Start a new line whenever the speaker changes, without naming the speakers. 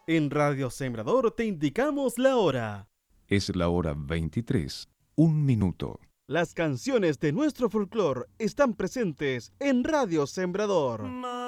En Radio Sembrador te indicamos la hora.
Es la hora 23, 1 minuto.
Las canciones de nuestro folclore están presentes en Radio Sembrador.